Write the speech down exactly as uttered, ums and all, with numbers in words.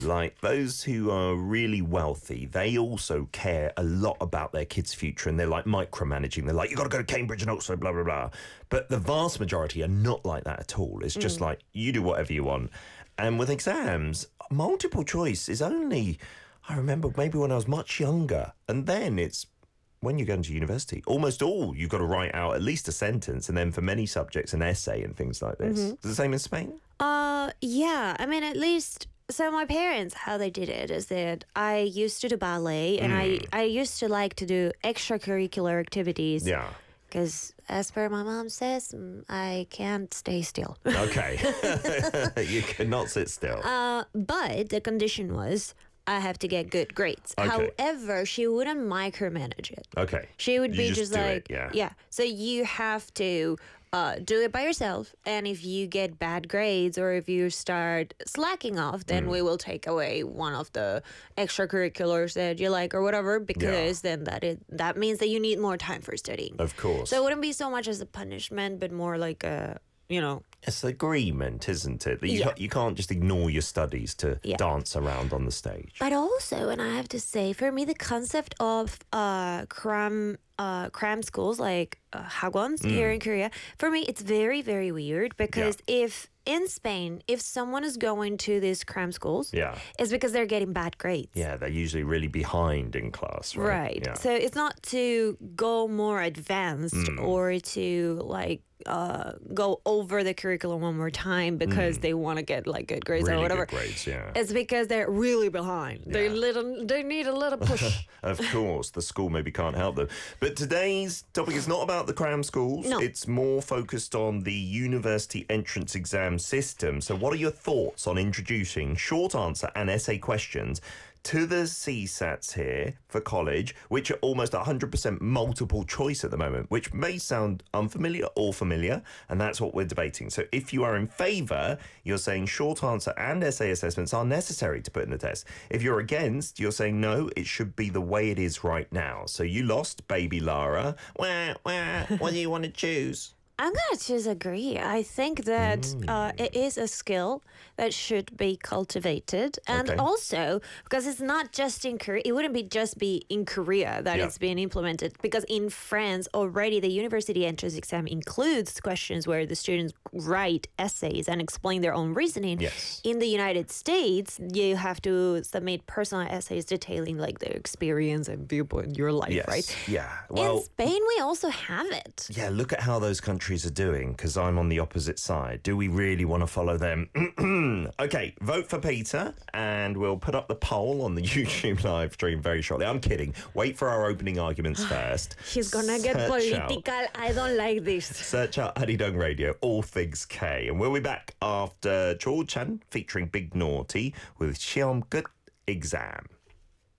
Like those who are really wealthy, they also care a lot about their kids' future and they're like micromanaging. They're like, you got to go to Cambridge and Oxford, blah, blah, blah. But the vast majority are not like that at all. It's just mm. like, you do whatever you want. And with exams, multiple choice is only, I remember maybe when I was much younger. And then it's when you go into university, almost all you've got to write out at least a sentence. And then for many subjects, an essay and things like this. Mm-hmm. Is it the same in Spain? Uh, yeah. I mean, at least... So my parents, how they did it is that I used to do ballet and mm. I, I used to like to do extracurricular activities. Yeah. Because as per my mom says, I can't stay still. Okay. You cannot sit still. Uh, but the condition was I have to get good grades. Okay. However, she wouldn't micromanage it. Okay. She would you be just, just do like, it, yeah. yeah. So you have to... Uh, do it by yourself, and if you get bad grades or if you start slacking off, then mm. we will take away one of the extracurriculars that you like or whatever, because yeah. then that it that means that you need more time for studying. Of course. So it wouldn't be so much as a punishment, but more like a, you know... It's agreement, isn't it? That you, yeah. can't, you can't just ignore your studies to yeah. dance around on the stage. But also, and I have to say, for me, the concept of uh, cram, uh, cram schools, like uh, hagwons mm. here in Korea, for me, it's very, very weird because yeah. if in Spain, if someone is going to these cram schools, yeah. it's because they're getting bad grades. Yeah, they're usually really behind in class, right? Right. Yeah. So it's not to go more advanced mm. or to like uh, go over the curriculum one more time because mm. they want to get like good grades really or whatever. Good grades, yeah. It's because they're really behind. Yeah. They little, they need a little push. Of course, the school maybe can't help them. But today's topic is not about the cram schools. No. It's more focused on the university entrance exam system. So what are your thoughts on introducing short answer and essay questions to the C SATs here for college, which are almost one hundred percent multiple choice at the moment, which may sound unfamiliar or familiar, and that's what we're debating. So if you are in favour, you're saying short answer and essay assessments are necessary to put in the test. If you're against, you're saying no, it should be the way it is right now. So you lost, baby Lara. Wah, wah, what do you want to choose? I'm going to choose agree. I think that mm. uh, it is a skill that should be cultivated. And okay. also, because it's not just in Korea, it wouldn't be just be in Korea that yeah. it's being implemented. Because in France, already the university entrance exam includes questions where the students write essays and explain their own reasoning. Yes. In the United States, you have to submit personal essays detailing like their experience and viewpoint in your life, yes. right? Yeah. Well, in Spain, we also have it. Yeah, look at how those countries are doing, because I'm on the opposite side. Do we really want to follow them? Okay, vote for Peter, and we'll put up the poll on the YouTube live stream very shortly. I'm kidding. Wait for our opening arguments first. He's gonna get Search political. Out. I don't like this. Search out Arirang Radio, all things K. And we'll be back after Cho Chan featuring Big Naughty with Siom Good Exam.